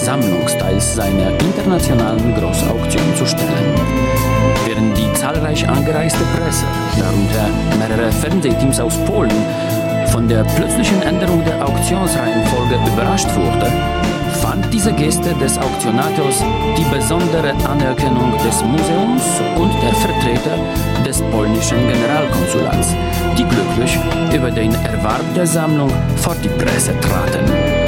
Sammlungsteils seiner internationalen Großauktion zu stellen. Während die zahlreich angereiste Presse, darunter mehrere Fernsehteams aus Polen, von der plötzlichen Änderung der Auktionsreihenfolge überrascht wurde, fand diese Geste des Auktionators die besondere Anerkennung des Museums und der Vertreter des polnischen Generalkonsulats, die glücklich über den Erwerb der Sammlung vor die Presse traten.